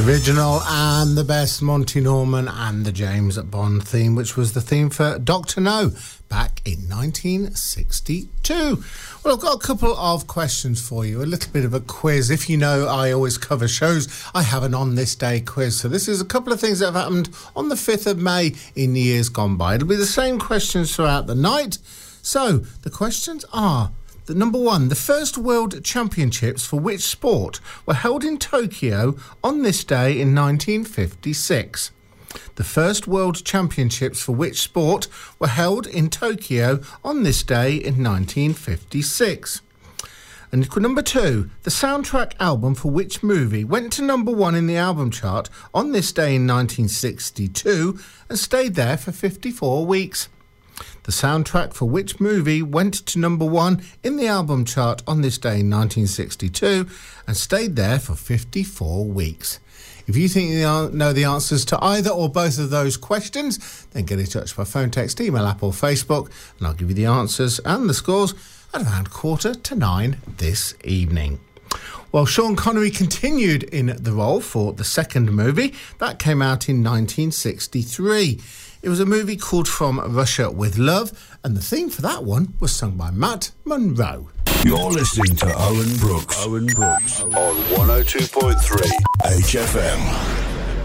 Original and the best Monty Norman and the James Bond theme, which was the theme for Dr. No back in 1962. Well, I've got a couple of questions for you, a little bit of a quiz. If you know, I always cover shows. I have an On This Day quiz. So this is a couple of things that have happened on the 5th of May in the years gone by. It'll be the same questions throughout the night. So the questions are... Number one, the first World Championships for which sport were held in Tokyo on this day in 1956? The first World Championships for which sport were held in Tokyo on this day in 1956? And number two, the soundtrack album for which movie went to number one in the album chart on this day in 1962 and stayed there for 54 weeks? The soundtrack for which movie went to number one in the album chart on this day in 1962 and stayed there for 54 weeks? If you think you know the answers to either or both of those questions, then get in touch by phone, text, email, app or Facebook, and I'll give you the answers and the scores at around 8:45 this evening. Well, Sean Connery continued in the role for the second movie. That came out in 1963. It was a movie called From Russia with Love, and the theme for that one was sung by Matt Monro. You're listening to Owen Brooks. Owen Brooks on 102.3 HFM.